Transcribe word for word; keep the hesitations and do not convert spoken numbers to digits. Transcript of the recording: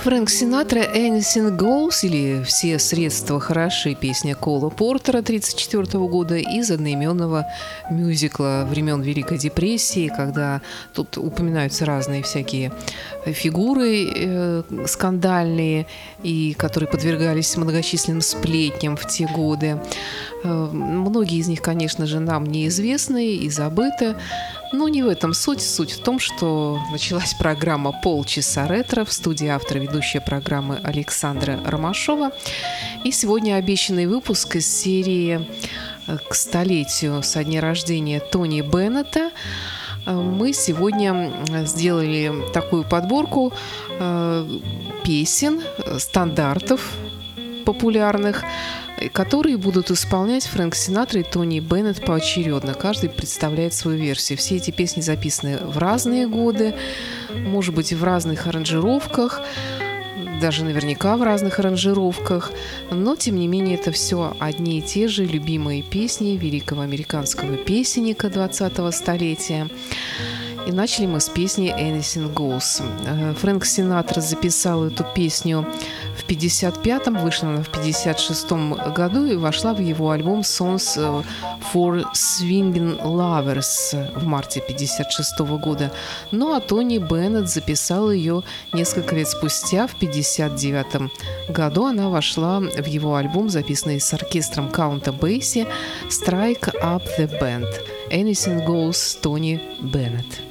Фрэнк Синатра «Anything Goes» или «Все средства хороши» — песня Кола Портера тысяча девятьсот тридцать четвёртого года из одноименного мюзикла времен Великой депрессии, когда тут упоминаются разные всякие фигуры э, скандальные, и которые подвергались многочисленным сплетням в те годы. Э, многие из них, конечно же, нам неизвестны и забыты. Но не в этом суть. Суть в том, что началась программа «Полчаса ретро», в студии автора ведущая программы Александра Ромашова. И сегодня обещанный выпуск из серии к столетию со дня рождения Тони Беннета. Мы сегодня сделали такую подборку песен, стандартов популярных, которые будут исполнять Фрэнк Синатра и Тони Беннет поочередно. Каждый представляет свою версию. Все эти песни записаны в разные годы, может быть, в разных аранжировках, даже наверняка в разных аранжировках, но, тем не менее, это все одни и те же любимые песни великого американского песенника двадцатого столетия. И начали мы с песни «Anything Goes». Фрэнк Синатра записал эту песню в пятьдесят пятом, вышла она в пятьдесят шестом году и вошла в его альбом «Songs for Swingin' Lovers» в марте пятьдесят шестого года. Ну а Тони Беннет записал ее несколько лет спустя, в пятьдесят девятом году. Она вошла в его альбом, записанный с оркестром Каунта Бейси, «Strike Up the Band». «Anything Goes» Тони Беннет.